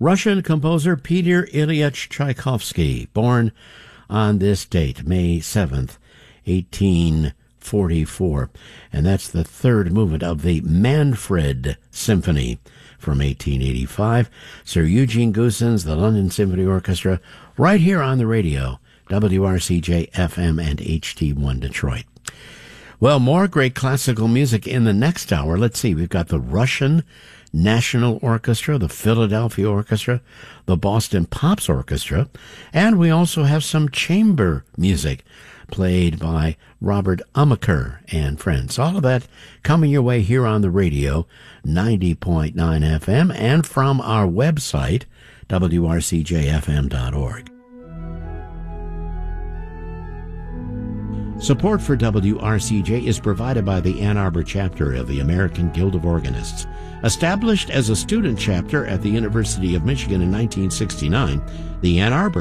Russian composer Peter Ilyich Tchaikovsky, born on this date, May 7th, 1844. And that's the third movement of the Manfred Symphony from 1885. Sir Eugene Goossens, the London Symphony Orchestra, right here on the radio, WRCJ FM and HD1 Detroit. Well, more great classical music in the next hour. Let's see, we've got the Russian National Orchestra, the Philadelphia Orchestra, the Boston Pops Orchestra, and we also have some chamber music played by Robert Umaker and friends. All of that coming your way here on the radio, 90.9 FM, and from our website, wrcjfm.org. Support for WRCJ is provided by the Ann Arbor chapter of the American Guild of Organists. Established as a student chapter at the University of Michigan in 1969, the Ann Arbor